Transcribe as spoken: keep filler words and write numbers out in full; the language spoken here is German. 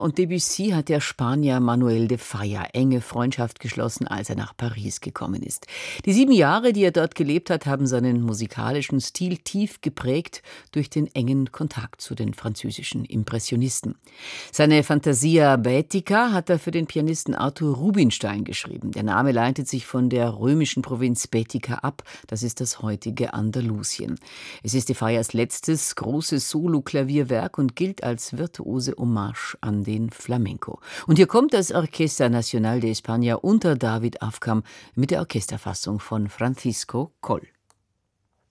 Und Debussy hat der Spanier Manuel de Falla enge Freundschaft geschlossen, als er nach Paris gekommen ist. Die sieben Jahre, die er dort gelebt hat, haben seinen musikalischen Stil tief geprägt durch den engen Kontakt zu den französischen Impressionisten. Seine Fantasia Baetica hat er für den Pianisten Arthur Rubinstein geschrieben. Der Name leitet sich von der römischen Provinz Baetica ab. Das ist das heutige Andalusien. Es ist de Fallas letztes großes Solo-Klavierwerk und gilt als virtuose Hommage an den Flamenco. Und hier kommt das Orquesta Nacional de España unter David Afkam mit der Orchesterfassung von Francisco Coll.